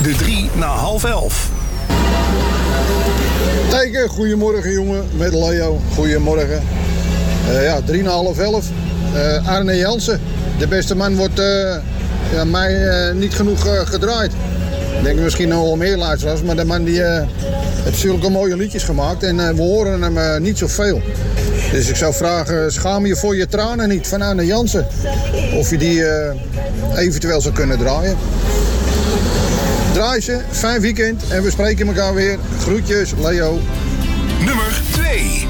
De 3 na half 11. Tijken, goedemorgen jongen, met Leo. Goedemorgen. 3 na half 11. Arne Jansen, de beste man, wordt mij niet genoeg gedraaid. Ik denk misschien nog wel meer luisteraars, maar de man die heeft zulke mooie liedjes gemaakt en we horen hem niet zoveel. Dus ik zou vragen, schaam je voor je tranen niet van Arne Jansen. Of je die eventueel zou kunnen draaien. Draai ze, fijn weekend en we spreken elkaar weer. Groetjes, Leo. Nummer 2.